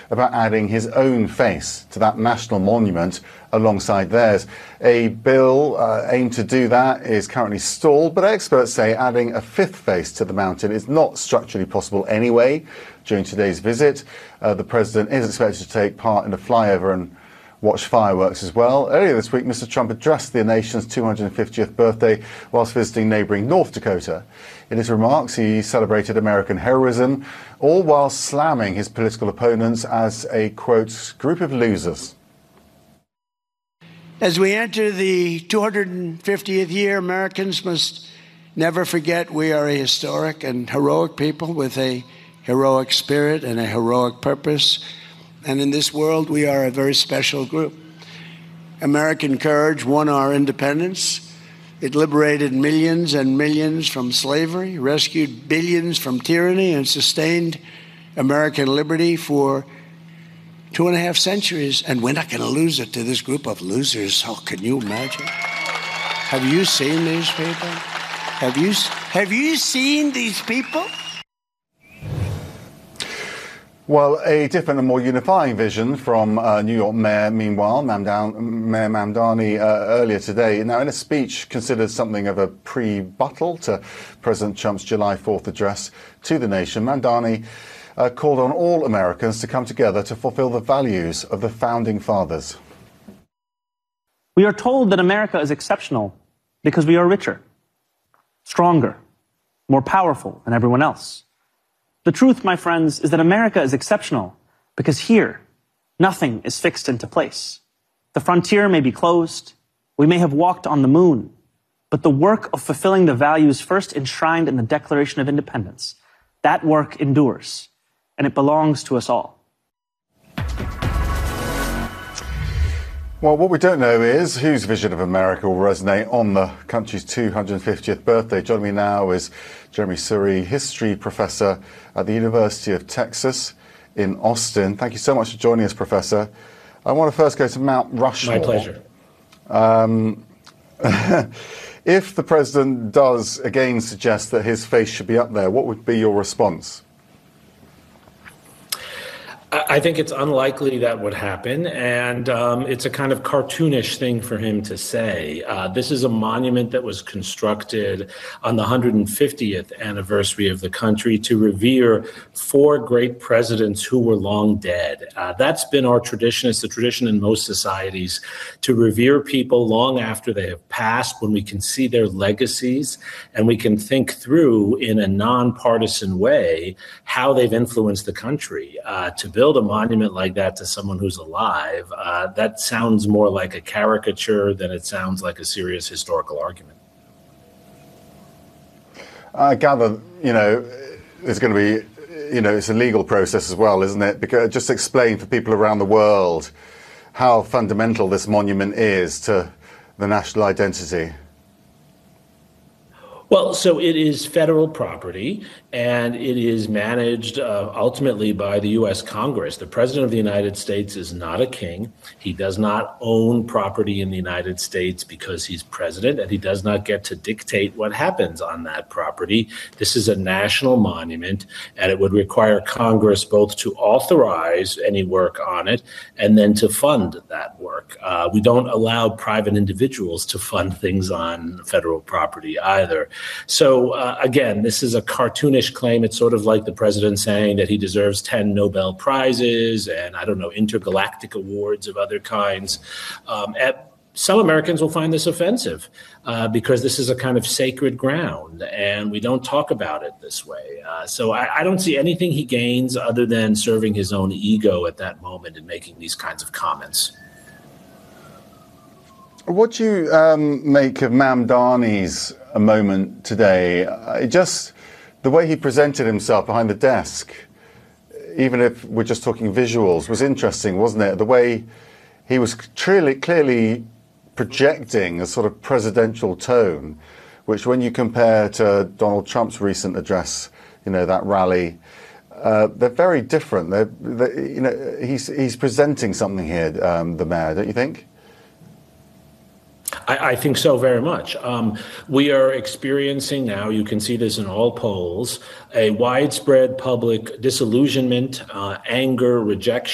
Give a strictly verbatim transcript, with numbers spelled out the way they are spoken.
about adding his own face to that national monument alongside theirs. A bill uh, aimed to do that is currently stalled, but experts say adding a fifth face to the mountain is not structurally possible anyway. During today's visit, uh, the president is expected to take part in a flyover and watch fireworks as well. Earlier this week, Mister Trump addressed the nation's two hundred fiftieth birthday whilst visiting neighbouring North Dakota. In his remarks, he celebrated American heroism, all while slamming his political opponents as a, quote, group of losers. As we enter the two hundred fiftieth year, Americans must never forget we are a historic and heroic people with a heroic spirit and a heroic purpose. And in this world, we are a very special group. American courage won our independence. It liberated millions and millions from slavery, rescued billions from tyranny, and sustained American liberty for two and a half centuries. And we're not going to lose it to this group of losers. Oh, can you imagine? Have you seen these people? Have you, have you seen these people? Well, a different and more unifying vision from uh, New York Mayor, meanwhile, Mamdan, Mayor Mamdani, uh, earlier today. Now, in a speech considered something of a pre-buttal to President Trump's July fourth address to the nation, Mamdani uh, called on all Americans to come together to fulfill the values of the Founding Fathers. We are told that America is exceptional because we are richer, stronger, more powerful than everyone else. The truth, my friends, is that America is exceptional because here, nothing is fixed into place. The frontier may be closed, we may have walked on the moon, but the work of fulfilling the values first enshrined in the Declaration of Independence, that work endures, and it belongs to us all. Well, what we don't know is whose vision of America will resonate on the country's two hundred fiftieth birthday. Joining me now is Jeremy Suri, history professor at the University of Texas in Austin. Thank you so much for joining us, Professor. I want to first go to Mount Rushmore. My pleasure. Um, if the president does again suggest that his face should be up there, what would be your response? I think it's unlikely that would happen, and um, it's a kind of cartoonish thing for him to say. Uh, this is a monument that was constructed on the one hundred fiftieth anniversary of the country to revere four great presidents who were long dead. Uh, that's been our tradition. It's the tradition in most societies to revere people long after they have passed, when we can see their legacies and we can think through in a nonpartisan way how they've influenced the country. Uh, to build a monument like that to someone who's alive, uh, that sounds more like a caricature than it sounds like a serious historical argument. I gather, you know, there's going to be, you know, it's a legal process as well, isn't it? Because just explain for people around the world how fundamental this monument is to the national identity. Well, so it is federal property, and it is managed uh, ultimately by the U S Congress. The President of the United States is not a king. He does not own property in the United States because he's president, and he does not get to dictate what happens on that property. This is a national monument, and it would require Congress both to authorize any work on it and then to fund that work. Uh, we don't allow private individuals to fund things on federal property either. So, uh, again, this is a cartoonish claim. It's sort of like the president saying that he deserves ten Nobel Prizes and, I don't know, intergalactic awards of other kinds. Um, at, some Americans will find this offensive uh, because this is a kind of sacred ground, and we don't talk about it this way. Uh, so I, I don't see anything he gains other than serving his own ego at that moment and making these kinds of comments. What do you um, make of Mamdani's a moment today? Uh, just the way he presented himself behind the desk, even if we're just talking visuals, was interesting, wasn't it? The way he was clearly, clearly projecting a sort of presidential tone, which when you compare to Donald Trump's recent address, you know, that rally, uh, they're very different. They're, they're, you know, he's, he's presenting something here, um, the mayor, don't you think? I, I think so very much. Um, we are experiencing now, you can see this in all polls, a widespread public disillusionment, uh, anger, rejection